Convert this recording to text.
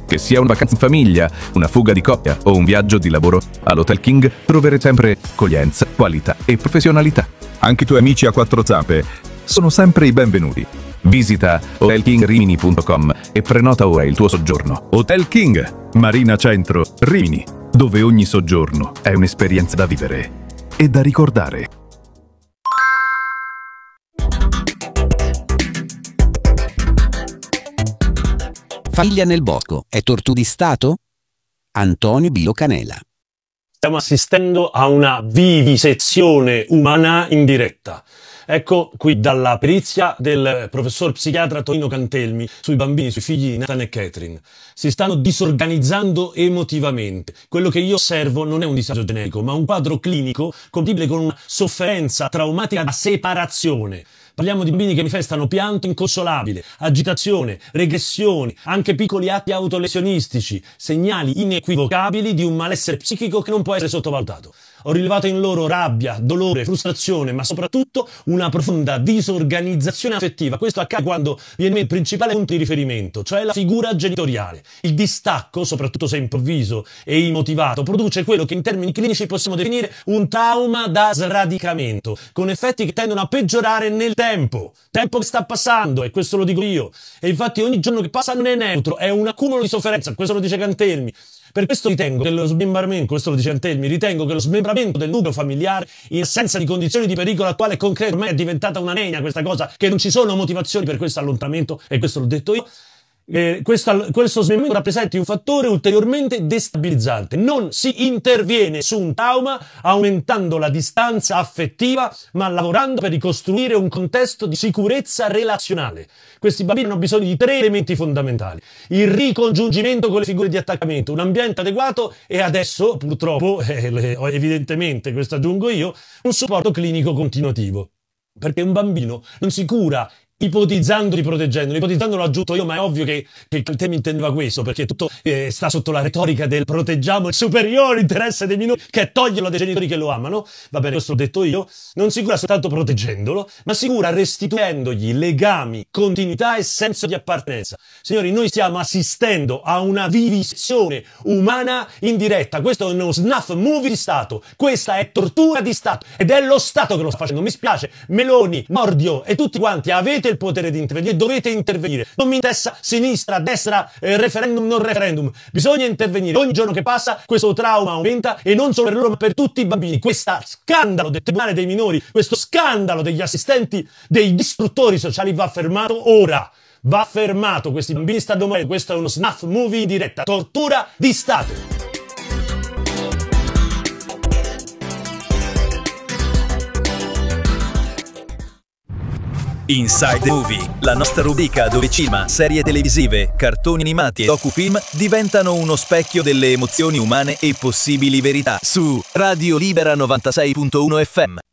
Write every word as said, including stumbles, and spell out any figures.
Che sia una vacanza in famiglia, una fuga di coppia o un viaggio di lavoro, all'Hotel King troverete sempre accoglienza, qualità e professionalità. Anche i tuoi amici a quattro zampe sono sempre i benvenuti. Visita hotel king rimini punto com e prenota ora il tuo soggiorno. Hotel King, Marina Centro, Rimini, dove ogni soggiorno è un'esperienza da vivere e da ricordare. Famiglia nel bosco è tortù di Stato? Antonio Bilo Canela. Stiamo assistendo a una vivisezione umana in diretta. Ecco qui dalla perizia del professor psichiatra Tonino Cantelmi sui bambini, sui figli di Nathan e Catherine. Si stanno disorganizzando emotivamente. Quello che io osservo non è un disagio generico, ma un quadro clinico compatibile con una sofferenza traumatica da separazione. Parliamo di bambini che manifestano pianto inconsolabile, agitazione, regressioni, anche piccoli atti autolesionistici, segnali inequivocabili di un malessere psichico che non può essere sottovalutato. Ho rilevato in loro rabbia, dolore, frustrazione, ma soprattutto una profonda disorganizzazione affettiva. Questo accade quando viene il principale punto di riferimento, cioè la figura genitoriale. Il distacco, soprattutto se improvviso e immotivato, produce quello che in termini clinici possiamo definire un trauma da sradicamento, con effetti che tendono a peggiorare nel tempo. Tempo che sta passando, e questo lo dico io. E infatti ogni giorno che passa non è neutro, è un accumulo di sofferenza, questo lo dice Cantelmi. Per questo ritengo che lo smembramento, questo lo dice Cantelmi, ritengo che lo smembramento del nucleo familiare, in assenza di condizioni di pericolo attuale e concreto, ormai è diventata una nenia questa cosa, che non ci sono motivazioni per questo allontanamento, e questo l'ho detto io, eh, questo, questo smembramento rappresenti un fattore ulteriormente destabilizzante. Non si interviene su un trauma aumentando la distanza affettiva, ma lavorando per ricostruire un contesto di sicurezza relazionale. Questi bambini hanno bisogno di tre elementi fondamentali: il ricongiungimento con le figure di attaccamento, un ambiente adeguato e adesso, purtroppo, eh, evidentemente, questo aggiungo io, un supporto clinico continuativo. Perché un bambino non si cura ipotizzandoli, proteggendoli. Ipotizzando l'ho aggiunto io, ma è ovvio che, che il tema intendeva questo, perché tutto eh, sta sotto la retorica del proteggiamo il superiore interesse dei minori, che è toglierlo dai genitori che lo amano. Va bene, questo l'ho detto io. Non si cura soltanto proteggendolo, ma si cura restituendogli legami, continuità e senso di appartenenza. Signori, noi stiamo assistendo a una vivisezione umana in diretta. Questo è uno snuff movie di Stato, questa è tortura di Stato, ed è lo Stato che lo sta facendo. Mi spiace, Meloni, Nordio e tutti quanti avete il potere di intervenire, dovete intervenire. Non mi interessa sinistra, destra, eh, referendum, non referendum. Bisogna intervenire. Ogni giorno che passa questo trauma aumenta, e non solo per loro ma per tutti i bambini. Questo scandalo del Tribunale dei minori, questo scandalo degli assistenti, dei distruttori sociali va fermato ora. Va fermato. Questi bambini stanno morendo. Questo è uno snuff movie in diretta. Tortura di Stato. Inside the Movie, la nostra rubrica dove cinema, serie televisive, cartoni animati e docufilm diventano uno specchio delle emozioni umane e possibili verità, su Radio Libera novantasei punto uno F M.